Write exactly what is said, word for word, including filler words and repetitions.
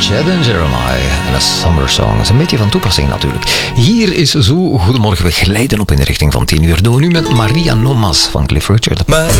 Chad en Jeremiah en een Summer Song. Dat is een beetje van toepassing natuurlijk. Hier is Zo. Goedemorgen, we glijden op in de richting van tien uur. Doen we nu met Maria Nomas van Cliff Richard.